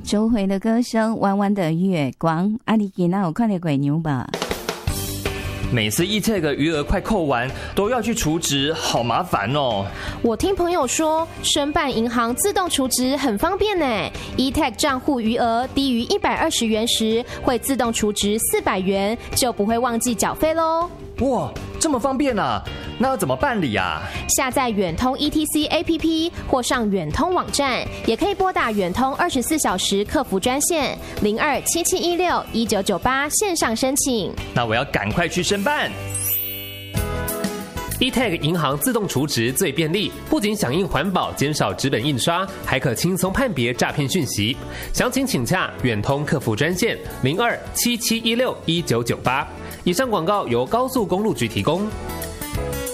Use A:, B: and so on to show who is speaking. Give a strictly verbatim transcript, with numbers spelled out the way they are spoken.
A: 周蕙的歌声，弯弯的月光。啊，你今仔有看到鬼牛吧？
B: 每次 E-Tag 余额快扣完，都要去储值，好麻烦哦。
C: 我听朋友说，申办银行自动储值很方便呢。E-Tag 账户余额低于一百二十元时，会自动储值四百元，就不会忘记缴费喽。
B: 哇，这么方便啊！那要怎么办理啊？
C: 下载远通 E T C A P P 或上远通网站，也可以拨打远通二十四小时客服专线零二七七一六一九九八线上申请。
B: 那我要赶快去申办。
D: E-Tag 银行自动储值最便利，不仅响应环保，减少纸本印刷，还可轻松判别诈骗讯息。详情请洽远通客服专线零二七七一六一九九八。以上广告由高速公路局提供。